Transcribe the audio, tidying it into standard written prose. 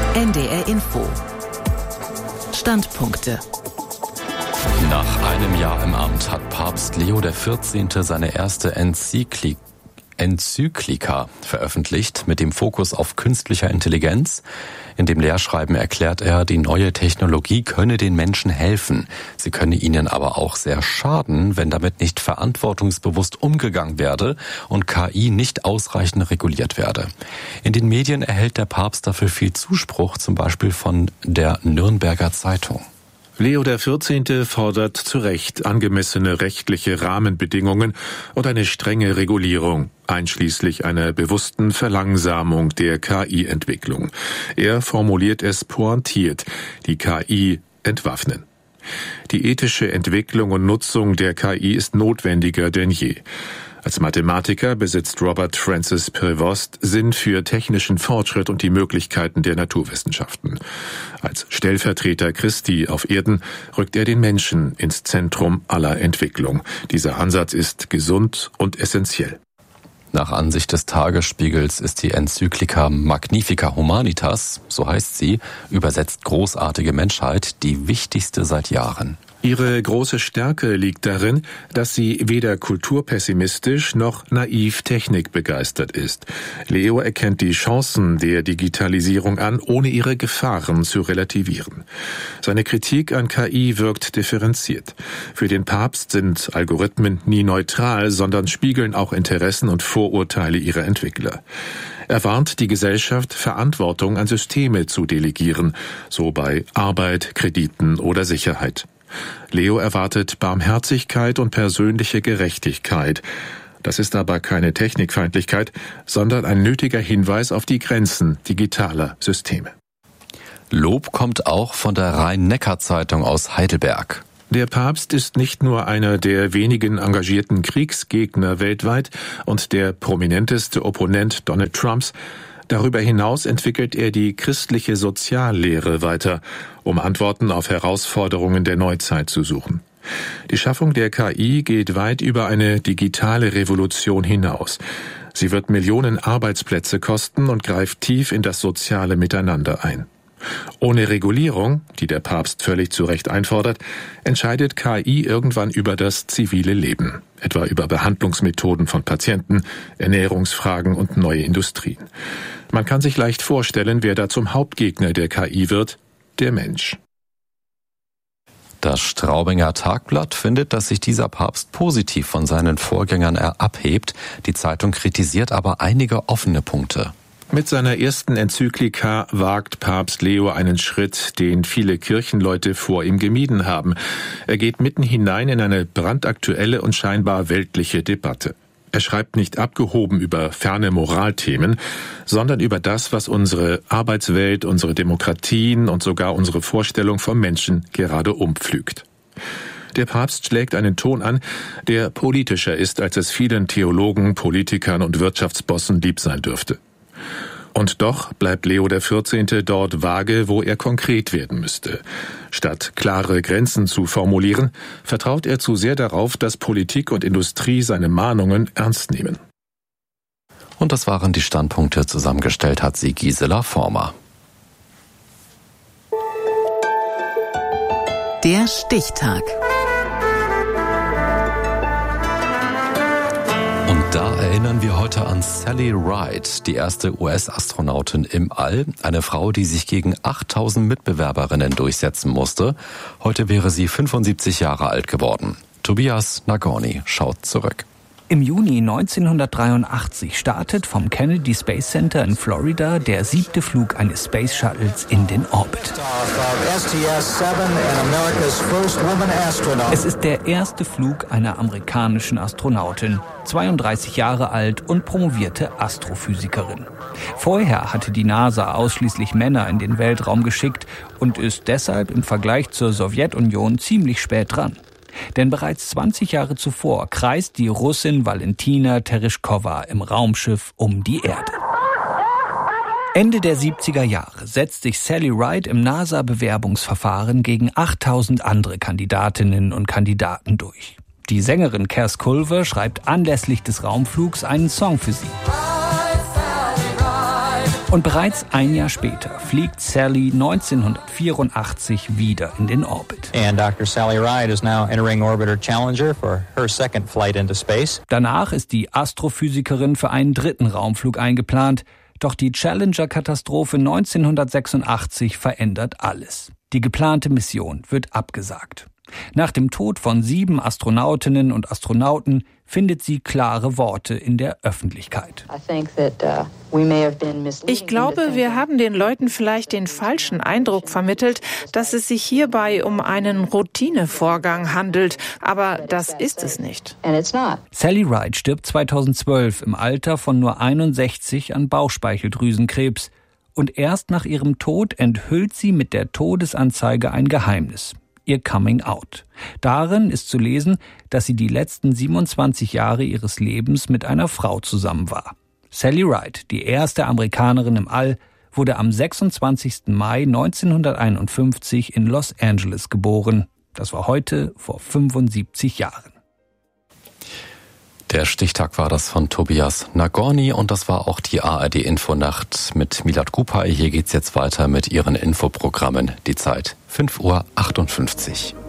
NDR Info. Standpunkte. Nach einem Jahr im Amt hat Papst Leo XIV. Seine erste Enzyklika veröffentlicht mit dem Fokus auf künstlicher Intelligenz. In dem Lehrschreiben erklärt er, die neue Technologie könne den Menschen helfen. Sie könne ihnen aber auch sehr schaden, wenn damit nicht verantwortungsbewusst umgegangen werde und KI nicht ausreichend reguliert werde. In den Medien erhält der Papst dafür viel Zuspruch, zum Beispiel von der Nürnberger Zeitung. Leo XIV. Fordert zu Recht angemessene rechtliche Rahmenbedingungen und eine strenge Regulierung, einschließlich einer bewussten Verlangsamung der KI-Entwicklung. Er formuliert es pointiert: die KI entwaffnen. Die ethische Entwicklung und Nutzung der KI ist notwendiger denn je. Als Mathematiker besitzt Robert Francis Prevost Sinn für technischen Fortschritt und die Möglichkeiten der Naturwissenschaften. Als Stellvertreter Christi auf Erden rückt er den Menschen ins Zentrum aller Entwicklung. Dieser Ansatz ist gesund und essentiell. Nach Ansicht des Tagesspiegels ist die Enzyklika Magnifica Humanitas, so heißt sie, übersetzt großartige Menschheit, die wichtigste seit Jahren. Ihre große Stärke liegt darin, dass sie weder kulturpessimistisch noch naiv technikbegeistert ist. Leo erkennt die Chancen der Digitalisierung an, ohne ihre Gefahren zu relativieren. Seine Kritik an KI wirkt differenziert. Für den Papst sind Algorithmen nie neutral, sondern spiegeln auch Interessen und Vorurteile ihrer Entwickler. Er warnt die Gesellschaft, Verantwortung an Systeme zu delegieren, so bei Arbeit, Krediten oder Sicherheit. Leo erwartet Barmherzigkeit und persönliche Gerechtigkeit. Das ist aber keine Technikfeindlichkeit, sondern ein nötiger Hinweis auf die Grenzen digitaler Systeme. Lob kommt auch von der Rhein-Neckar-Zeitung aus Heidelberg. Der Papst ist nicht nur einer der wenigen engagierten Kriegsgegner weltweit und der prominenteste Opponent Donald Trumps. Darüber hinaus entwickelt er die christliche Soziallehre weiter, um Antworten auf Herausforderungen der Neuzeit zu suchen. Die Schaffung der KI geht weit über eine digitale Revolution hinaus. Sie wird Millionen Arbeitsplätze kosten und greift tief in das soziale Miteinander ein. Ohne Regulierung, die der Papst völlig zu Recht einfordert, entscheidet KI irgendwann über das zivile Leben, etwa über Behandlungsmethoden von Patienten, Ernährungsfragen und neue Industrien. Man kann sich leicht vorstellen, wer da zum Hauptgegner der KI wird: der Mensch. Das Straubinger Tagblatt findet, dass sich dieser Papst positiv von seinen Vorgängern abhebt. Die Zeitung kritisiert aber einige offene Punkte. Mit seiner ersten Enzyklika wagt Papst Leo einen Schritt, den viele Kirchenleute vor ihm gemieden haben. Er geht mitten hinein in eine brandaktuelle und scheinbar weltliche Debatte. Er schreibt nicht abgehoben über ferne Moralthemen, sondern über das, was unsere Arbeitswelt, unsere Demokratien und sogar unsere Vorstellung vom Menschen gerade umpflügt. Der Papst schlägt einen Ton an, der politischer ist, als es vielen Theologen, Politikern und Wirtschaftsbossen lieb sein dürfte. Und doch bleibt Leo XIV. Dort vage, wo er konkret werden müsste. Statt klare Grenzen zu formulieren, vertraut er zu sehr darauf, dass Politik und Industrie seine Mahnungen ernst nehmen. Und das waren die Standpunkte. Zusammengestellt hat sie Gisela Former. Der Stichtag. Und da erinnern wir heute an Sally Ride, die erste US-Astronautin im All. Eine Frau, die sich gegen 8000 Mitbewerberinnen durchsetzen musste. Heute wäre sie 75 Jahre alt geworden. Tobias Nagorny schaut zurück. Im Juni 1983 startet vom Kennedy Space Center in Florida der 7. Flug eines Space Shuttles in den Orbit. Es ist der erste Flug einer amerikanischen Astronautin, 32 Jahre alt und promovierte Astrophysikerin. Vorher hatte die NASA ausschließlich Männer in den Weltraum geschickt und ist deshalb im Vergleich zur Sowjetunion ziemlich spät dran. Denn bereits 20 Jahre zuvor kreist die Russin Valentina Tereshkova im Raumschiff um die Erde. Ende der 70er Jahre setzt sich Sally Ride im NASA-Bewerbungsverfahren gegen 8000 andere Kandidatinnen und Kandidaten durch. Die Sängerin Cass Culver schreibt anlässlich des Raumflugs einen Song für sie. Und bereits ein Jahr später fliegt Sally 1984 wieder in den Orbit. And Dr. Sally Ride is now entering Orbiter Challenger for her second flight into space. Danach ist die Astrophysikerin für einen dritten Raumflug eingeplant. Doch die Challenger-Katastrophe 1986 verändert alles. Die geplante Mission wird abgesagt. Nach dem Tod von 7 Astronautinnen und Astronauten findet sie klare Worte in der Öffentlichkeit. Ich glaube, wir haben den Leuten vielleicht den falschen Eindruck vermittelt, dass es sich hierbei um einen Routinevorgang handelt. Aber das ist es nicht. Sally Ride stirbt 2012 im Alter von nur 61 an Bauchspeicheldrüsenkrebs. Und erst nach ihrem Tod enthüllt sie mit der Todesanzeige ein Geheimnis. Ihr Coming Out. Darin ist zu lesen, dass sie die letzten 27 Jahre ihres Lebens mit einer Frau zusammen war. Sally Ride, die erste Amerikanerin im All, wurde am 26. Mai 1951 in Los Angeles geboren. Das war heute vor 75 Jahren. Der Stichtag war das von Tobias Nagorny und das war auch die ARD-Infonacht mit Milad Kupay. Hier geht's jetzt weiter mit ihren Infoprogrammen. Die Zeit 5:58 Uhr.